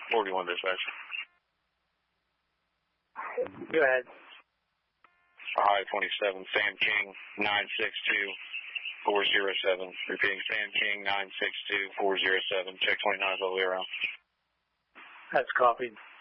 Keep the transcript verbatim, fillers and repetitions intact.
forty-one dispatch. Go ahead. Ohio twenty-seven, Sam King, nine six two, four zero seven. Repeating, Sam King, nine six two, four zero seven. Check twenty-nine all the way around. That's copied.